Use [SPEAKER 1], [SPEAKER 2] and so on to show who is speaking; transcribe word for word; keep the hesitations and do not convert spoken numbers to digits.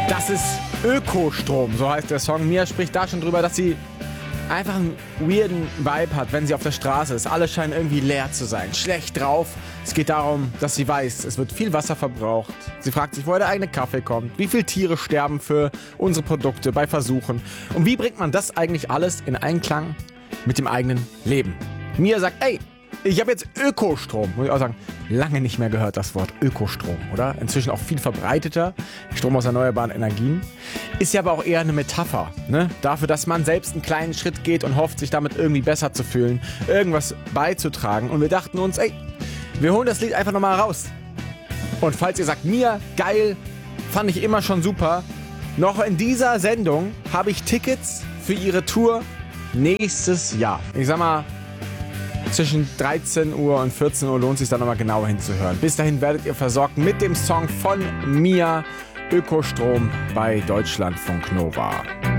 [SPEAKER 1] Das ist Ökostrom, so heißt der Song. Mia spricht da schon drüber, dass sie einfach einen weirden Vibe hat, wenn sie auf der Straße ist. Alle scheinen irgendwie leer zu sein, schlecht drauf. Es geht darum, dass sie weiß, es wird viel Wasser verbraucht. Sie fragt sich, woher der eigene Kaffee kommt, wie viele Tiere sterben für unsere Produkte bei Versuchen. Und wie bringt man das eigentlich alles in Einklang mit dem eigenen Leben? Mia sagt, ey, ich habe jetzt Ökostrom. Muss ich auch sagen, lange nicht mehr gehört das Wort Ökostrom, oder? Inzwischen auch viel verbreiteter. Strom aus erneuerbaren Energien. Ist ja aber auch eher eine Metapher, ne? Dafür, dass man selbst einen kleinen Schritt geht und hofft, sich damit irgendwie besser zu fühlen, irgendwas beizutragen. Und wir dachten uns, ey, wir holen das Lied einfach nochmal raus. Und falls ihr sagt, mir, geil, fand ich immer schon super. Noch in dieser Sendung habe ich Tickets für ihre Tour nächstes Jahr. Ich sag mal, zwischen dreizehn Uhr und vierzehn Uhr lohnt es sich da nochmal genauer hinzuhören. Bis dahin werdet ihr versorgt mit dem Song von Mia, Ökostrom bei Deutschlandfunk Nova.